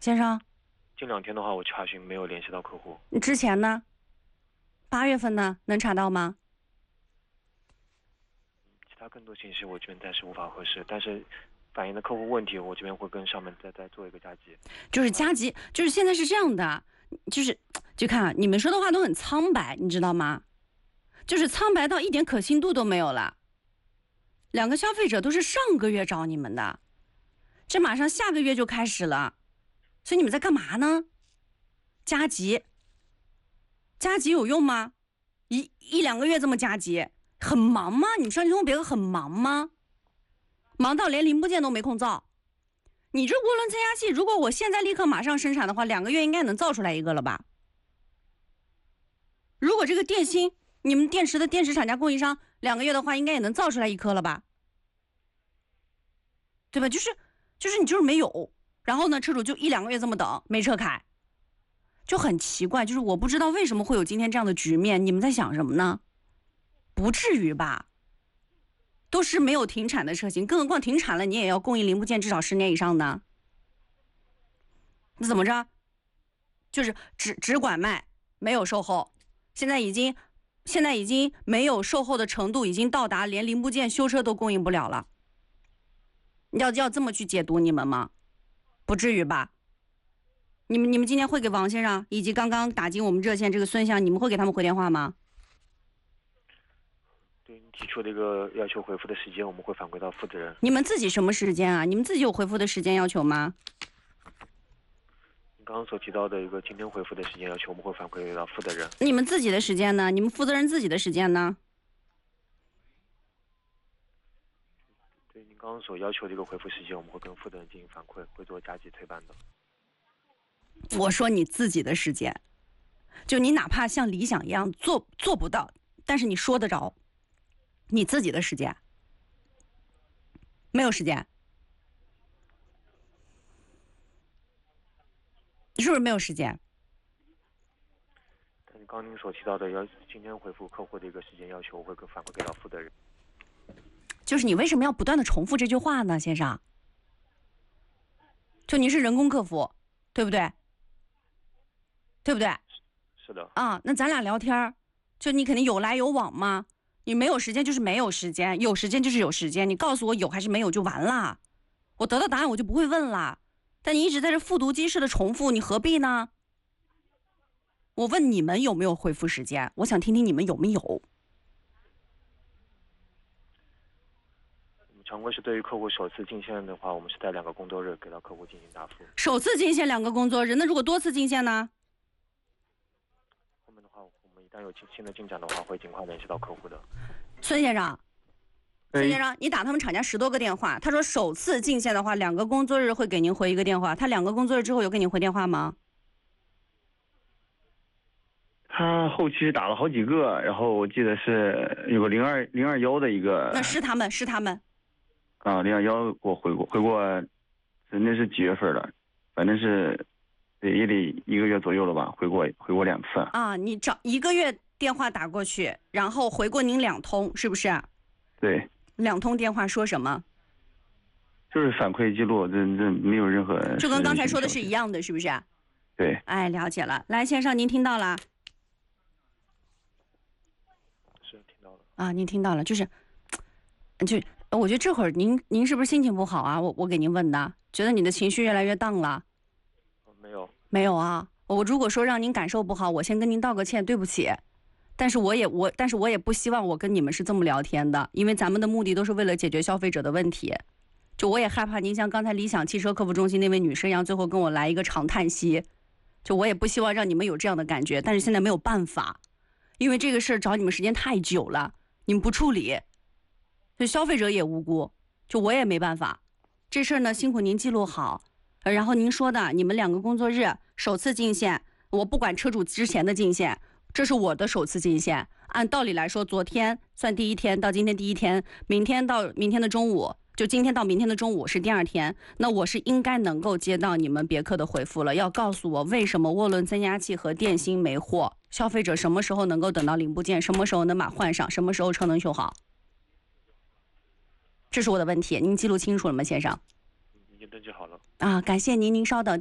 先生？ 近2天的话，我查询没有联系到客户。 你之前呢？8月份呢？能查到吗？ 其他更多信息我这边暂时无法核实，但是反映的客户问题，我这边会跟上面再做一个加急。 就是加急，就是现在是这样的，就看啊，你们说的话都很苍白，你知道吗？就是苍白到一点可信度都没有了。2个消费者都是上个月找你们的，这马上下个月就开始了，所以你们在干嘛呢？加急，加急有用吗？一两个月这么加急，很忙吗？你们上汽通用别克很忙吗？忙到连零部件都没空造。你这涡轮增压器，如果我现在立刻马上生产的话，2个月应该能造出来一个了吧？如果这个电芯，你们电池的电池厂家供应商2个月的话，应该也能造出来1颗了吧？对吧？就是你就是没有，然后呢，车主就1、2个月这么等，没车开，就很奇怪。就是我不知道为什么会有今天这样的局面，你们在想什么呢？不至于吧？都是没有停产的车型，更何况停产了，你也要供应零部件至少10年以上的。那怎么着？就是只管卖，没有售后。现在已经没有售后的程度，已经到达连零部件修车都供应不了了。要这么去解读你们吗？不至于吧？你们今天会给王先生以及刚刚打进我们热线这个孙先生，你们会给他们回电话吗？ 对你提出的一个要求回复的时间，我们会反馈到负责人。 你们自己什么时间啊？你们自己有回复的时间要求吗？ 你刚刚所提到的一个今天回复的时间要求，我们会反馈到负责人。 你们自己的时间呢？你们负责人自己的时间呢？ 对您刚刚所要求的一个回复时间，我们会跟负责人进行反馈，会做加急推办的。 我说你自己的时间，就你哪怕像理想一样做不到，但是你说得着，你自己的时间没有时间，你是不是没有时间？ 但是刚您所提到的今天回复客户的一个时间要求，我会反馈给到负责人。 就是你为什么要不断的重复这句话呢，先生？就您是人工客服，对不对？对不对？ 是的。 啊，那咱俩聊天，就你肯定有来有往嘛。你没有时间就是没有时间，有时间就是有时间。你告诉我有还是没有就完了，我得到答案我就不会问了。但你一直在这复读机式的重复，你何必呢？我问你们有没有回复时间，我想听听你们有没有。 常规是对于客户首次进线的话，我们是在2个工作日给到客户进行答复。 首次进线2个工作日，那如果多次进线呢？ 后面的话，我们一旦有新的进展的话，会尽快联系到客户的。 孙先生，你打他们厂家10多个电话，他说首次进线的话，2个工作日会给您回1个电话。他2个工作日之后有给您回电话吗？ 他后期是打了好几个，然后我记得是有个021的一个。 那是他们。 啊，021给我回过，那是几月份的？反正是，也得1个月左右了吧，回过2次。 啊，你找1个月电话打过去，然后回过您2通，是不是？ 对。 2通电话说什么？ 就是反馈记录，这没有任何。 就跟刚才说的是一样的，是不是？ 对。 哎，了解了。来，先生，您听到了？ 是听到了。 啊，您听到了，我觉得这会儿您是不是心情不好啊？我给您问的，觉得你的情绪越来越荡了。没有啊。我如果说让您感受不好，我先跟您道个歉，对不起。但是我也不希望我跟你们是这么聊天的，因为咱们的目的都是为了解决消费者的问题。就我也害怕您像刚才理想汽车客服中心那位女生一样，最后跟我来一个长叹息。就我也不希望让你们有这样的感觉，但是现在没有办法，因为这个事儿找你们时间太久了，你们不处理。就消费者也无辜，就我也没办法。这事儿呢，辛苦您记录好。然后您说的，你们2个工作日首次进线，我不管车主之前的进线，这是我的首次进线。按道理来说，昨天算第1天，到今天第1天，明天到明天的中午，就今天到明天的中午是第2天。那我是应该能够接到你们别克的回复了，要告诉我为什么涡轮增压器和电芯没货，消费者什么时候能够等到零部件，什么时候能把换上，什么时候车能修好。这是我的问题，您记录清楚了吗，先生？ 已经登记好了。 啊，感谢您，您稍等。